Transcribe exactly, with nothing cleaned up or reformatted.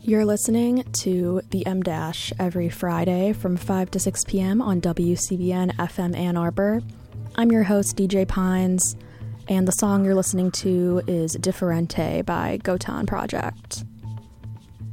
You're listening to the M Dash every Friday from five to six p.m. on W C B N F M Ann Arbor. I'm your host, D J Pines, and the song you're listening to is Differente by Gotan Project.